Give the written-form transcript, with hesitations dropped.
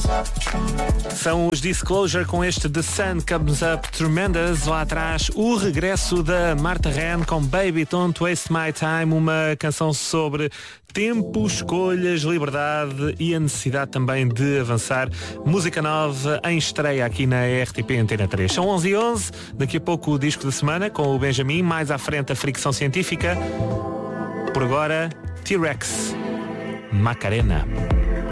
São os Disclosure com este The Sun Comes Up Tremendous. Lá atrás, o regresso da Marta Ren com Baby Don't Waste My Time, uma canção sobre tempo, escolhas, liberdade e a necessidade também de avançar. Música nova em estreia aqui na RTP Antena 3. São 11h11, daqui a pouco o disco da semana com o Benjamin, mais à frente a fricção científica. Por agora, T-Rex, Macarena.